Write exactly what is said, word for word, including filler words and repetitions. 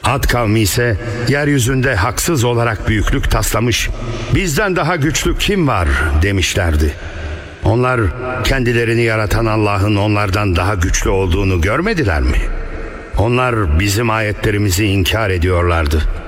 Ad kavmi ise yeryüzünde haksız olarak büyüklük taslamış, bizden daha güçlü kim var demişlerdi. Onlar kendilerini yaratan Allah'ın onlardan daha güçlü olduğunu görmediler mi? Onlar bizim ayetlerimizi inkar ediyorlardı.